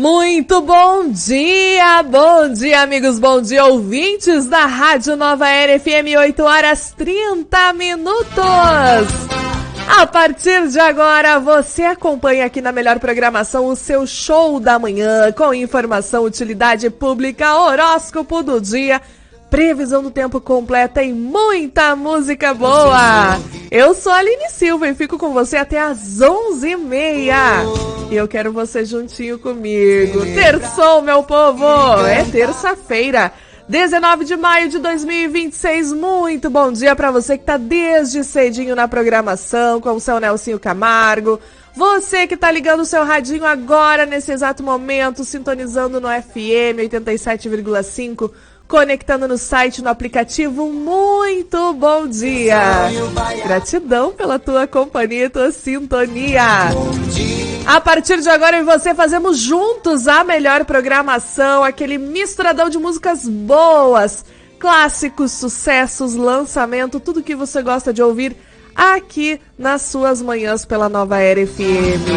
Muito bom dia, amigos, bom dia, ouvintes da Rádio Nova Era FM, 8h30. A partir de agora, você acompanha aqui na melhor programação o seu show da manhã, com informação, utilidade pública, horóscopo do dia, previsão do tempo completa e muita música boa. Eu sou a Aline Silva e fico com você até às 11h30. E eu quero você juntinho comigo. Terçou, meu povo! É terça-feira, 19 de maio de 2026. Muito bom dia pra você que tá desde cedinho na programação com o seu Nelsinho Camargo. Você que tá ligando o seu radinho agora, nesse exato momento, sintonizando no FM 87,5, conectando no site, no aplicativo. Muito bom dia! Gratidão pela tua companhia e tua sintonia. A partir de agora, eu e você fazemos juntos a melhor programação, aquele misturadão de músicas boas, clássicos, sucessos, lançamento, tudo que você gosta de ouvir aqui nas suas manhãs pela Nova Era FM.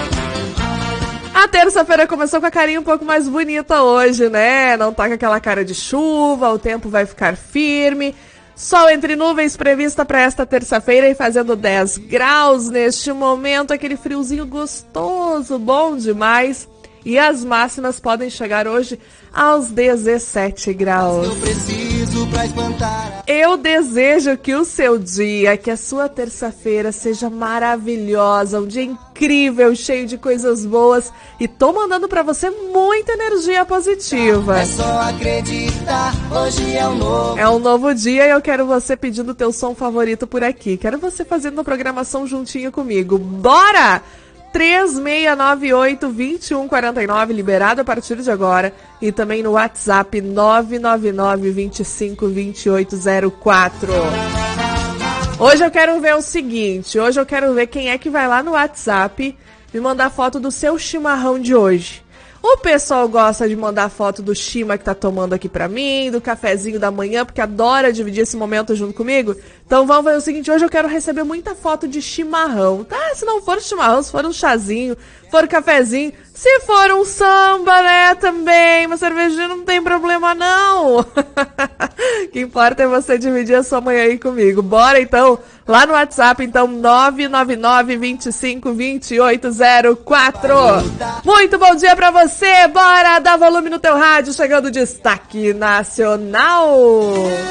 A terça-feira começou com a carinha um pouco mais bonita hoje, né? Não tá com aquela cara de chuva, o tempo vai ficar firme. Sol entre nuvens prevista para esta terça-feira e fazendo 10 graus neste momento, aquele friozinho gostoso, bom demais. E as máximas podem chegar hoje aos 17 graus. Eu desejo que o seu dia, que a sua terça-feira seja maravilhosa, um dia incrível, cheio de coisas boas. E tô mandando pra você muita energia positiva. É só acreditar, hoje é um novo dia e eu quero você pedindo o teu som favorito por aqui. Quero você fazendo a programação juntinho comigo. Bora! 3698-2149, liberado a partir de agora. E também no WhatsApp 999-25-2804. Hoje eu quero ver o seguinte, hoje eu quero ver quem é que vai lá no WhatsApp me mandar foto do seu chimarrão de hoje. O pessoal gosta de mandar foto do chima que tá tomando aqui pra mim, do cafezinho da manhã, porque adora dividir esse momento junto comigo. Então vamos fazer o seguinte, hoje eu quero receber muita foto de chimarrão, tá? Se não for chimarrão, se for um chazinho, for um cafezinho, se for um samba, né, também, uma cervejinha não tem problema não. O que importa é você dividir a sua manhã aí comigo. Bora então, lá no WhatsApp, então, 999-25-2804. Muito bom dia pra você, bora dar volume no teu rádio, chegando destaque nacional.